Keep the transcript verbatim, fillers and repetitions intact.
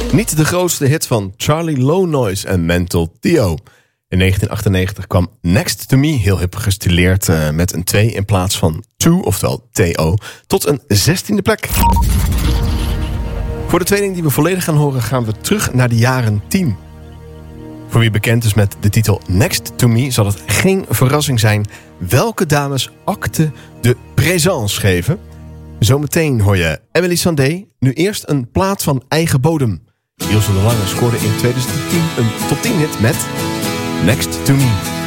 Niet de grootste hit van Charlie Low Noise en Mental Theo. In negentien achtennegentig kwam Next to Me, heel hip gestileerd uh, met een twee in plaats van two, oftewel T O, tot een zestiende plek. Voor de tweeling die we volledig gaan horen gaan we terug naar de jaren tien. Voor wie bekend is met de titel Next to Me zal het geen verrassing zijn welke dames Acte de Présence geven. Zometeen hoor je Emily Sandé, nu eerst een plaat van eigen bodem. Ilse de Lange scoorde in tweeduizend tien een top tien hit met Next to Me.